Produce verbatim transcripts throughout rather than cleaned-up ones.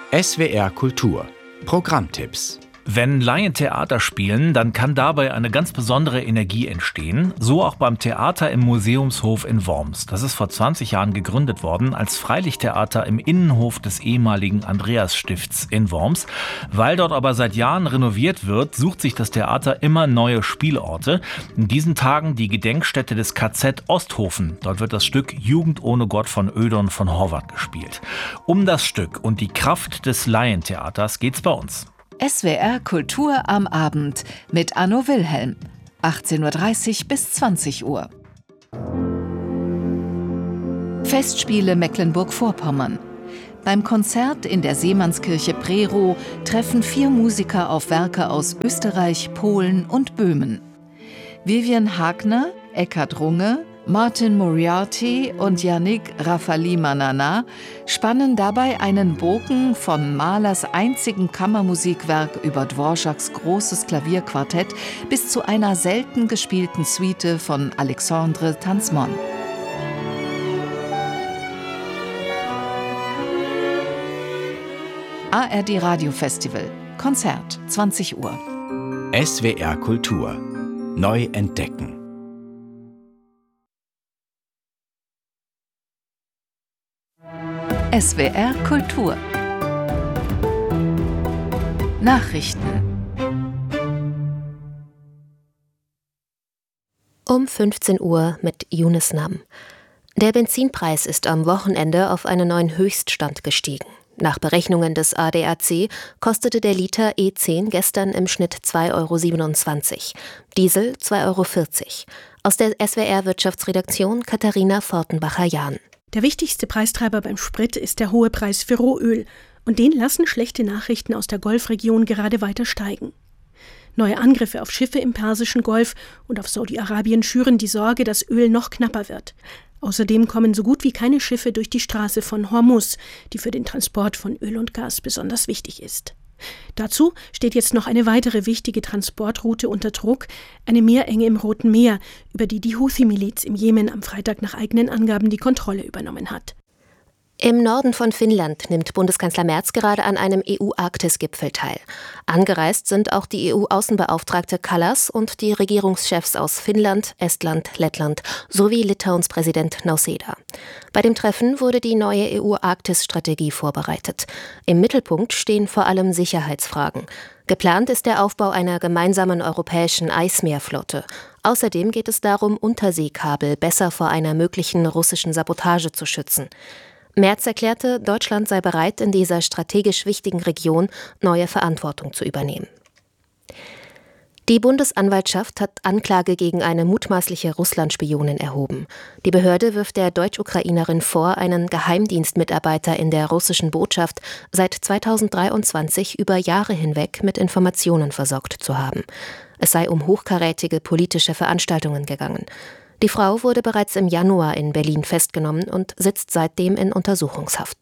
S W R Kultur Programmtipps. Wenn Laien Theater spielen, dann kann dabei eine ganz besondere Energie entstehen. So auch beim Theater im Museumshof in Worms. Das ist vor zwanzig Jahren gegründet worden als Freilichttheater im Innenhof des ehemaligen Andreasstifts in Worms. Weil dort aber seit Jahren renoviert wird, sucht sich das Theater immer neue Spielorte. In diesen Tagen die Gedenkstätte des K Z Osthofen. Dort wird das Stück Jugend ohne Gott von Ödon von Horvath gespielt. Um das Stück und die Kraft des Laientheaters geht's bei uns. S W R Kultur am Abend mit Anno Wilhelm. achtzehn Uhr dreißig bis zwanzig Uhr. Festspiele Mecklenburg-Vorpommern. Beim Konzert in der Seemannskirche Prerow treffen vier Musiker auf Werke aus Österreich, Polen und Böhmen. Vivian Hagner, Eckhard Runge, Martin Moriarty und Yannick Rafali-Manana spannen dabei einen Bogen von Mahlers einzigem Kammermusikwerk über Dvořáks großes Klavierquartett bis zu einer selten gespielten Suite von Alexandre Tansman. A R D Radiofestival. Konzert, zwanzig Uhr. S W R Kultur. Neu entdecken. S W R Kultur. Nachrichten. Um fünfzehn Uhr mit Yunus Nam. Der Benzinpreis ist am Wochenende auf einen neuen Höchststand gestiegen. Nach Berechnungen des A D A C kostete der Liter E zehn gestern im Schnitt zwei Euro siebenundzwanzig, Diesel zwei Euro vierzig. Aus der S W R-Wirtschaftsredaktion Katharina Fortenbacher-Jahn. Der wichtigste Preistreiber beim Sprit ist der hohe Preis für Rohöl. Und den lassen schlechte Nachrichten aus der Golfregion gerade weiter steigen. Neue Angriffe auf Schiffe im Persischen Golf und auf Saudi-Arabien schüren die Sorge, dass Öl noch knapper wird. Außerdem kommen so gut wie keine Schiffe durch die Straße von Hormuz, die für den Transport von Öl und Gas besonders wichtig ist. Dazu steht jetzt noch eine weitere wichtige Transportroute unter Druck, eine Meerenge im Roten Meer, über die die Houthi-Miliz im Jemen am Freitag nach eigenen Angaben die Kontrolle übernommen hat. Im Norden von Finnland nimmt Bundeskanzler Merz gerade an einem E U-Arktis-Gipfel teil. Angereist sind auch die E U-Außenbeauftragte Kallas und die Regierungschefs aus Finnland, Estland, Lettland sowie Litauens Präsident Nausėda. Bei dem Treffen wurde die neue E U-Arktis-Strategie vorbereitet. Im Mittelpunkt stehen vor allem Sicherheitsfragen. Geplant ist der Aufbau einer gemeinsamen europäischen Eismeerflotte. Außerdem geht es darum, Unterseekabel besser vor einer möglichen russischen Sabotage zu schützen. Merz erklärte, Deutschland sei bereit, in dieser strategisch wichtigen Region neue Verantwortung zu übernehmen. Die Bundesanwaltschaft hat Anklage gegen eine mutmaßliche Russland-Spionin erhoben. Die Behörde wirft der Deutsch-Ukrainerin vor, einen Geheimdienstmitarbeiter in der russischen Botschaft seit zweitausenddreiundzwanzig über Jahre hinweg mit Informationen versorgt zu haben. Es sei um hochkarätige politische Veranstaltungen gegangen. Die Frau wurde bereits im Januar in Berlin festgenommen und sitzt seitdem in Untersuchungshaft.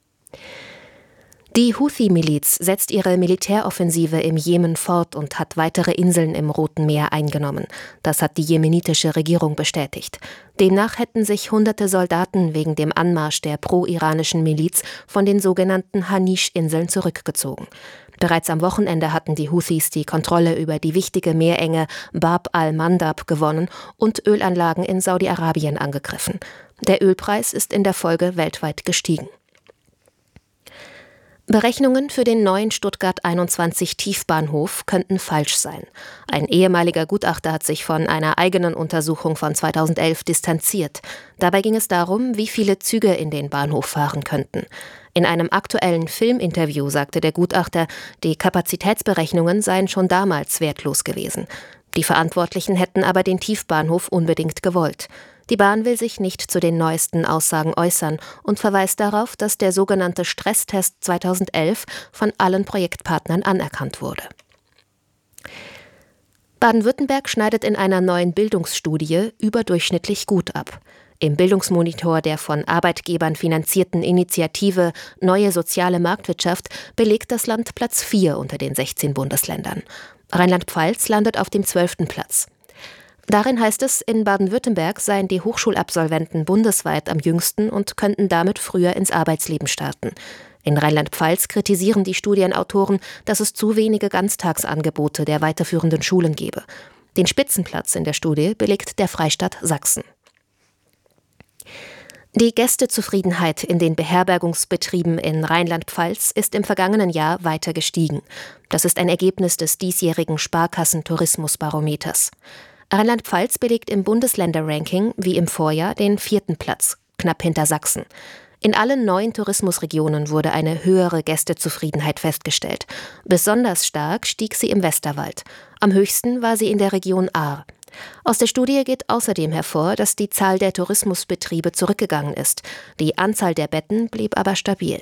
Die Houthi-Miliz setzt ihre Militäroffensive im Jemen fort und hat weitere Inseln im Roten Meer eingenommen. Das hat die jemenitische Regierung bestätigt. Demnach hätten sich hunderte Soldaten wegen dem Anmarsch der pro-iranischen Miliz von den sogenannten Hanisch-Inseln zurückgezogen. Bereits am Wochenende hatten die Houthis die Kontrolle über die wichtige Meerenge Bab al-Mandab gewonnen und Ölanlagen in Saudi-Arabien angegriffen. Der Ölpreis ist in der Folge weltweit gestiegen. Berechnungen für den neuen Stuttgart einundzwanzig Tiefbahnhof könnten falsch sein. Ein ehemaliger Gutachter hat sich von einer eigenen Untersuchung von zweitausendelf distanziert. Dabei ging es darum, wie viele Züge in den Bahnhof fahren könnten. In einem aktuellen Filminterview sagte der Gutachter, die Kapazitätsberechnungen seien schon damals wertlos gewesen. Die Verantwortlichen hätten aber den Tiefbahnhof unbedingt gewollt. Die Bahn will sich nicht zu den neuesten Aussagen äußern und verweist darauf, dass der sogenannte Stresstest zweitausendelf von allen Projektpartnern anerkannt wurde. Baden-Württemberg schneidet in einer neuen Bildungsstudie überdurchschnittlich gut ab. Im Bildungsmonitor der von Arbeitgebern finanzierten Initiative Neue Soziale Marktwirtschaft belegt das Land Platz vier unter den sechzehn Bundesländern. Rheinland-Pfalz landet auf dem zwölften Platz. Darin heißt es, in Baden-Württemberg seien die Hochschulabsolventen bundesweit am jüngsten und könnten damit früher ins Arbeitsleben starten. In Rheinland-Pfalz kritisieren die Studienautoren, dass es zu wenige Ganztagsangebote der weiterführenden Schulen gebe. Den Spitzenplatz in der Studie belegt der Freistaat Sachsen. Die Gästezufriedenheit in den Beherbergungsbetrieben in Rheinland-Pfalz ist im vergangenen Jahr weiter gestiegen. Das ist ein Ergebnis des diesjährigen Sparkassen-Tourismusbarometers. Rheinland-Pfalz belegt im Bundesländerranking wie im Vorjahr den vierten Platz, knapp hinter Sachsen. In allen neun Tourismusregionen wurde eine höhere Gästezufriedenheit festgestellt. Besonders stark stieg sie im Westerwald. Am höchsten war sie in der Region Ahr. Aus der Studie geht außerdem hervor, dass die Zahl der Tourismusbetriebe zurückgegangen ist. Die Anzahl der Betten blieb aber stabil.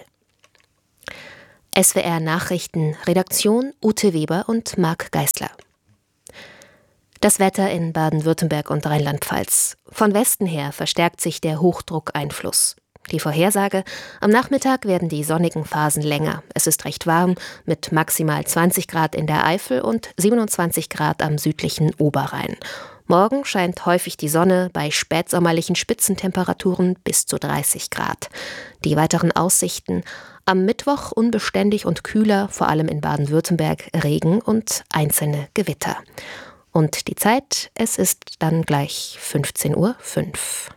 S W R Nachrichten, Redaktion Ute Weber und Marc Geisler. Das Wetter in Baden-Württemberg und Rheinland-Pfalz. Von Westen her verstärkt sich der Hochdruckeinfluss. Die Vorhersage: Am Nachmittag werden die sonnigen Phasen länger. Es ist recht warm mit maximal zwanzig Grad in der Eifel und siebenundzwanzig Grad am südlichen Oberrhein. Morgen scheint häufig die Sonne bei spätsommerlichen Spitzentemperaturen bis zu dreißig Grad. Die weiteren Aussichten: Am Mittwoch unbeständig und kühler, vor allem in Baden-Württemberg Regen und einzelne Gewitter. Und die Zeit, es ist dann gleich fünfzehn Uhr fünf.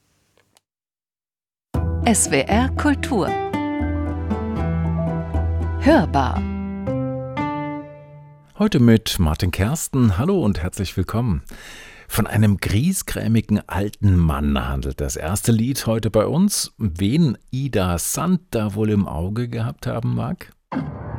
S W R Kultur. Hörbar. Heute mit Martin Kersten. Hallo und herzlich willkommen. Von einem griesgrämigen alten Mann handelt das erste Lied heute bei uns. Wen Ida Sand da wohl im Auge gehabt haben mag?